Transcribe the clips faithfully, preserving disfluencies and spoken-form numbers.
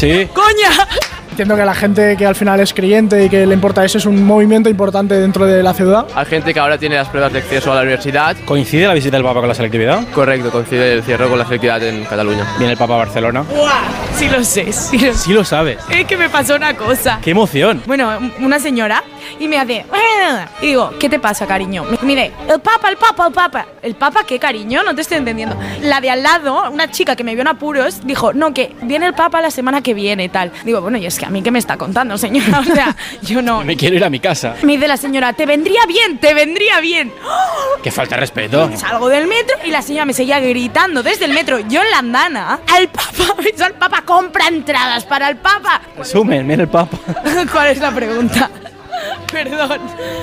Sí. ¡Coña! Entiendo que la gente que al final es creyente y que le importa eso es un movimiento importante dentro de la ciudad. Hay gente que ahora tiene las pruebas de acceso a la universidad. ¿Coincide la visita del Papa con la selectividad? Correcto, coincide el cierre con la selectividad en Cataluña. ¿Viene el Papa a Barcelona? ¡Buah! Sí lo sé, sí lo sé. Sí lo sabes. Es que me pasó una cosa. ¡Qué emoción! Bueno, una señora y me hace... Y digo, ¿qué te pasa, cariño? Me mire, el Papa, el Papa, el Papa. ¿El Papa qué, cariño? No te estoy entendiendo. La de al lado, una chica que me vio en apuros, dijo, no, que viene el Papa la semana que viene y tal. Digo, bueno, y es que a mí qué me está contando, señora. O sea, yo no... Me quiero ir a mi casa. Me dice la señora, te vendría bien, te vendría bien. ¡Qué falta de respeto! Salgo del metro y la señora me seguía gritando desde el metro, yo en la andana, al Papa, al Papa, compra entradas para el Papa. Resumen, mira el Papa. ¿Cuál es la pregunta? Perdón.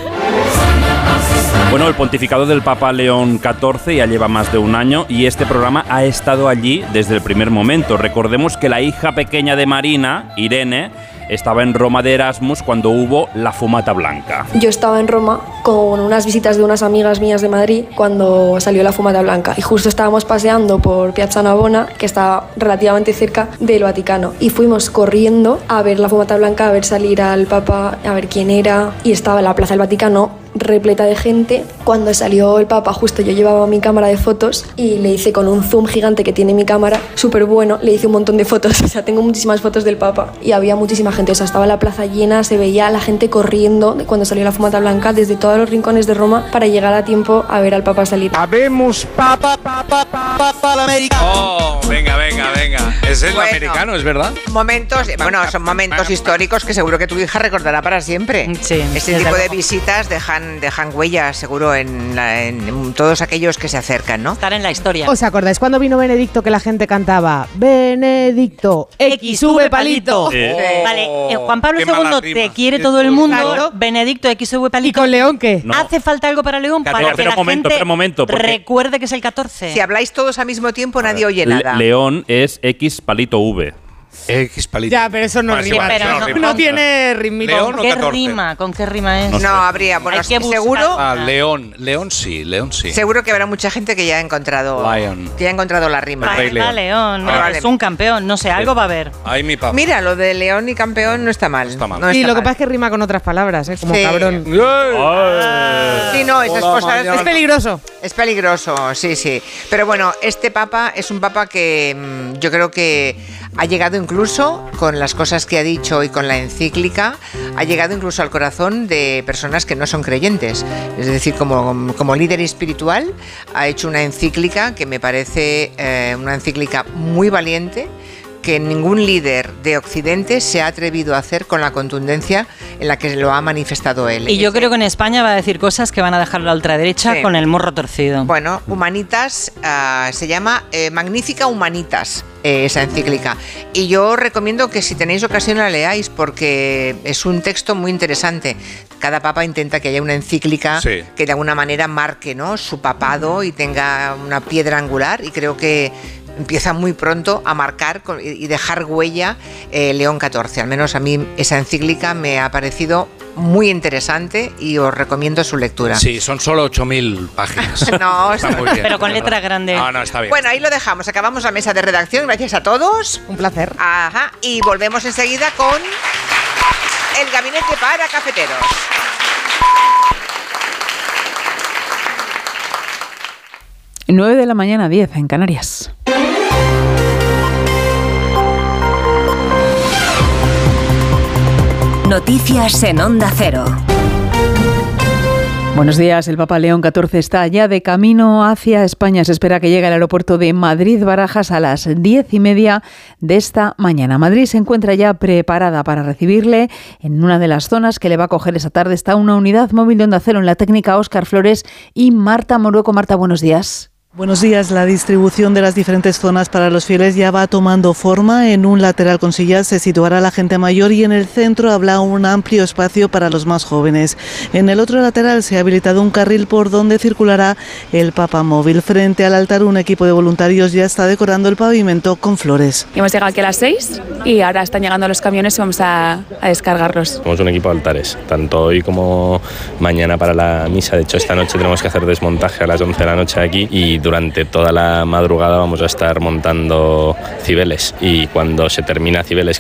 Bueno, el pontificado del Papa León catorce ya lleva más de un año y este programa ha estado allí desde el primer momento. Recordemos que la hija pequeña de Marina, Irene, estaba en Roma de Erasmus cuando hubo la Fumata Blanca. Yo estaba en Roma con unas visitas de unas amigas mías de Madrid cuando salió la Fumata Blanca y justo estábamos paseando por Piazza Navona, que está relativamente cerca del Vaticano, y fuimos corriendo a ver la Fumata Blanca, a ver salir al Papa, a ver quién era, y estaba la Plaza del Vaticano repleta de gente. Cuando salió el Papa, justo yo llevaba mi cámara de fotos y le hice con un zoom gigante que tiene mi cámara, súper bueno, le hice un montón de fotos, o sea, tengo muchísimas fotos del Papa y había muchísima gente, o sea, estaba la plaza llena, se veía a la gente corriendo cuando salió la Fumata Blanca desde todos los rincones de Roma para llegar a tiempo a ver al Papa salir. Habemos Papa, Papa, Papa, Papa, americano. Oh, venga, venga, venga. Es el Bueno, americano, ¿es verdad? Momentos, bueno, son momentos históricos que seguro que tu hija recordará para siempre. Sí, Este tipo de visitas dejan, dejan huellas, seguro, en, la, en todos aquellos que se acercan, ¿no? Estar en la historia. ¿Os acordáis cuando vino Benedicto que la gente cantaba Benedicto, X V palito? Sí. Oh, vale, eh, Juan Pablo qué mala segundo rima. te quiere todo el mundo. Claro. Benedicto, X V ¿Y palito. con León qué? No. ¿Hace falta algo para León? Para Pero, que pero la momento, gente pero momento, porque- recuerde que es el catorce. Si habláis todos al mismo tiempo, nadie oye Le- nada. León es X palito V. X palito. Ya, pero eso no Bueno, sí, rima. vale, pero no no- rima. No tiene ritmito. León ¿Con o qué catorce? rima? ¿Con qué rima es? No habría, bueno, Hay que buscar. seguro, Ah, León. León sí, León sí. seguro que habrá mucha gente que ya ha encontrado, Lion. que ya ha encontrado la rima. Rey Va, León. va, León. Ah, vale. Es un campeón. No sé, algo va a haber. Ay, mi papá. Mira, lo de León y campeón no está mal. No está mal. No Y está lo que mal. pasa es que rima con otras palabras, ¿eh? Como Sí. cabrón. Sí, no, esas Hola, cosas mañana. Es peligroso. es peligroso, sí, sí. Pero bueno, este papa es un papa que mm, yo creo que ha llegado incluso, con las cosas que ha dicho y con la encíclica, ha llegado incluso al corazón de personas que no son creyentes. Es decir, como, como líder espiritual, ha hecho una encíclica que me parece eh, una encíclica muy valiente, que ningún líder de Occidente se ha atrevido a hacer con la contundencia en la que lo ha manifestado él. Y yo creo que en España va a decir cosas que van a dejar a la ultraderecha Sí. con el morro torcido. Bueno, Humanitas, uh, se llama eh, Magnífica Humanitas, eh, esa encíclica. Y yo recomiendo que si tenéis ocasión la leáis, porque es un texto muy interesante. Cada papa intenta que haya una encíclica Sí. que de alguna manera marque, ¿no?, su papado y tenga una piedra angular, y creo que empieza muy pronto a marcar con- y dejar huella eh, León catorce. Al menos a mí esa encíclica me ha parecido muy interesante y os recomiendo su lectura. Sí, son solo ocho mil páginas. No, Está muy bien. Pero con letra grande. No, no, está bien. Bueno, ahí lo dejamos. Acabamos la mesa de redacción. Gracias a todos. Un placer. Ajá. Y volvemos enseguida con el gabinete para cafeteros. nueve de la mañana, diez en Canarias. Noticias en Onda Cero. Buenos días, el Papa León catorce está ya de camino hacia España. Se espera que llegue al aeropuerto de Madrid-Barajas a las diez y media de esta mañana. Madrid se encuentra ya preparada para recibirle. En una de las zonas que le va a coger esta tarde está una unidad móvil de Onda Cero en la técnica Óscar Flores y Marta Morueco. Marta, buenos días. Buenos días. La distribución de las diferentes zonas para los fieles ya va tomando forma. En un lateral con sillas se situará la gente mayor y en el centro habrá un amplio espacio para los más jóvenes. En el otro lateral se ha habilitado un carril por donde circulará el Papa Móvil. Frente al altar, un equipo de voluntarios ya está decorando el pavimento con flores. Hemos llegado aquí a las seis y ahora están llegando los camiones y vamos a, a descargarlos. Somos un equipo de altares, tanto hoy como mañana para la misa. De hecho, esta noche tenemos que hacer desmontaje a las once de la noche aquí y durante toda la madrugada vamos a estar montando Cibeles, y cuando se termina Cibeles,